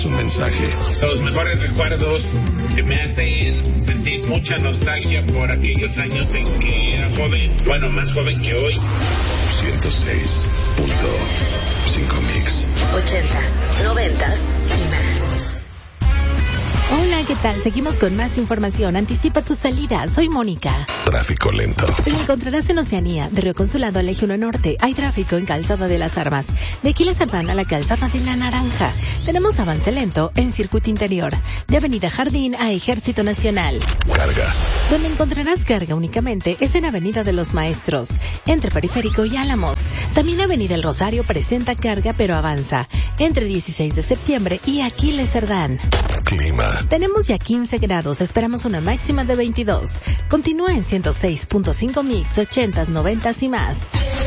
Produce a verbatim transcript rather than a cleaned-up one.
Un mensaje. Los mejores recuerdos que me hacen sentir mucha nostalgia por aquellos años en que era joven, bueno, más joven que hoy. ciento seis punto cinco Mix. Ochentas, noventas y más. Hola, ¿qué tal? Seguimos con más información. Anticipa tu salida. Soy Mónica. Tráfico lento. Te encontrarás en Oceanía, de Río Consulado al Eje uno Norte. Hay tráfico en Calzada de las Armas. De Aquiles Cerdán a la Calzada de la Naranja. Tenemos avance lento en Circuito Interior. De Avenida Jardín a Ejército Nacional. Carga. Donde encontrarás carga únicamente es en Avenida de los Maestros, entre Periférico y Álamos. También Avenida El Rosario presenta carga pero avanza, entre dieciséis de septiembre y Aquiles Cerdán. Clima. Tenemos ya quince grados, esperamos una máxima de veintidós. Continúa en ciento seis punto cinco Mix, ochentas, noventas y más.